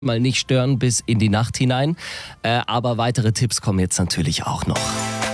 mal nicht stören bis in die Nacht hinein. Aber weitere Tipps kommen jetzt natürlich auch noch.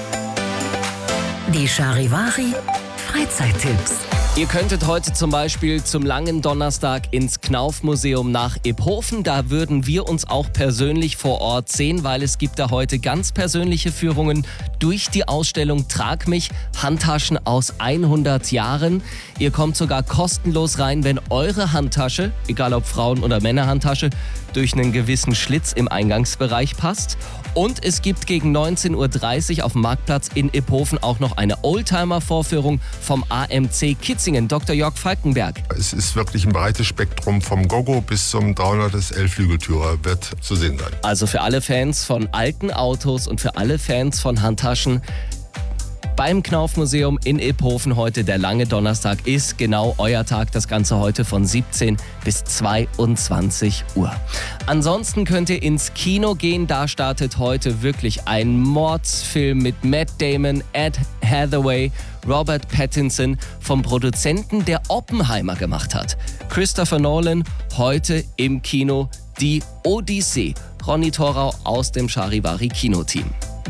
Die Charivari Freizeittipps. Ihr könntet heute zum Beispiel zum langen Donnerstag ins Knauf-Museum nach Iphofen. Da würden wir uns auch persönlich vor Ort sehen, weil es gibt da heute ganz persönliche Führungen durch die Ausstellung Trag mich, Handtaschen aus 100 Jahren. Ihr kommt sogar kostenlos rein, wenn eure Handtasche, egal ob Frauen- oder Männerhandtasche, durch einen gewissen Schlitz im Eingangsbereich passt. Und es gibt gegen 19.30 Uhr auf dem Marktplatz in Iphofen auch noch eine Oldtimer-Vorführung vom AMC Kitzingen, Dr. Jörg Falkenberg. Es ist wirklich ein breites Spektrum vom Gogo bis zum 300 Flügeltürer wird zu sehen sein. Also für alle Fans von alten Autos und für alle Fans von Handtaschen. Beim Knauf-Museum in Iphofen heute, der lange Donnerstag, ist genau euer Tag. Das Ganze heute von 17 bis 22 Uhr. Ansonsten könnt ihr ins Kino gehen. Da startet heute wirklich ein Mordsfilm mit Matt Damon, Anne Hathaway, Robert Pattinson, vom Produzenten, der Oppenheimer gemacht hat. Christopher Nolan, heute im Kino, die Odyssee. Ronny Thorau aus dem Charivari Kinoteam.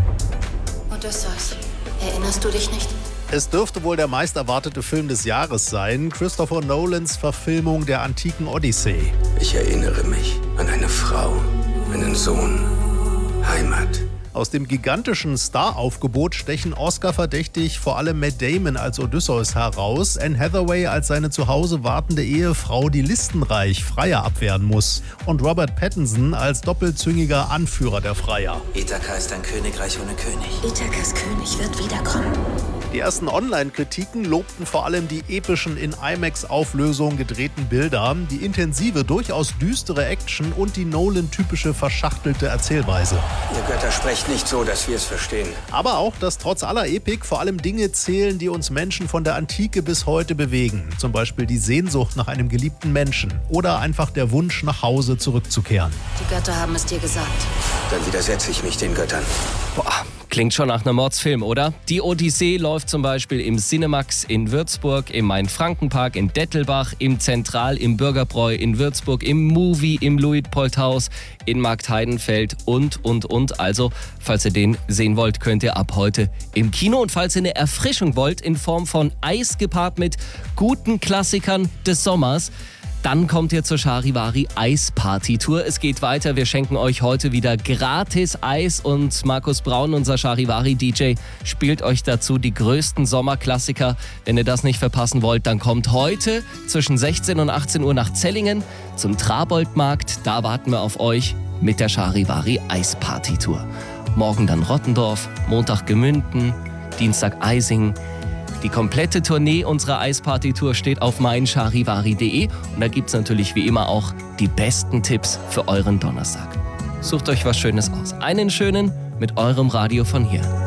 Odysseus. Erinnerst du dich nicht? Es dürfte wohl der meist erwartete Film des Jahres sein, Christopher Nolans Verfilmung der antiken Odyssee. Ich erinnere mich an eine Frau, einen Sohn, Heimat. Aus dem gigantischen Star-Aufgebot stechen Oscar-verdächtig vor allem Matt Damon als Odysseus heraus, Anne Hathaway als seine zu Hause wartende Ehefrau, die listenreich Freier abwehren muss, und Robert Pattinson als doppelzüngiger Anführer der Freier. Ithaka ist ein Königreich ohne König. Ithakas König wird wiederkommen. Die ersten Online-Kritiken lobten vor allem die epischen in IMAX-Auflösung gedrehten Bilder, die intensive, durchaus düstere Action und die Nolan-typische verschachtelte Erzählweise. Ihr Götter sprecht nicht so, dass wir es verstehen. Aber auch, dass trotz aller Epik vor allem Dinge zählen, die uns Menschen von der Antike bis heute bewegen. Zum Beispiel die Sehnsucht nach einem geliebten Menschen oder einfach der Wunsch, nach Hause zurückzukehren. Die Götter haben es dir gesagt. Dann widersetze ich mich den Göttern. Klingt schon nach einem Mordsfilm, oder? Die Odyssee läuft zum Beispiel im Cinemax in Würzburg, im Main-Franken-Park in Dettelbach, im Zentral, im Bürgerbräu in Würzburg, im Movie, im Luitpoldhaus, in Marktheidenfeld und. Also, falls ihr den sehen wollt, könnt ihr ab heute im Kino. Und falls ihr eine Erfrischung wollt, in Form von Eis gepaart mit guten Klassikern des Sommers, dann kommt ihr zur Charivari Eisparty-Tour. Es geht weiter. Wir schenken euch heute wieder gratis Eis und Markus Braun, unser Charivari-DJ, spielt euch dazu die größten Sommerklassiker. Wenn ihr das nicht verpassen wollt, dann kommt heute zwischen 16 und 18 Uhr nach Zellingen zum Traboldmarkt. Da warten wir auf euch mit der Charivari Eisparty-Tour. Morgen dann Rottendorf, Montag Gemünden, Dienstag Eising. Die komplette Tournee unserer Eisparty-Tour steht auf meincharivari.de und da gibt es natürlich wie immer auch die besten Tipps für euren Donnerstag. Sucht euch was Schönes aus. Einen schönen mit eurem Radio von hier.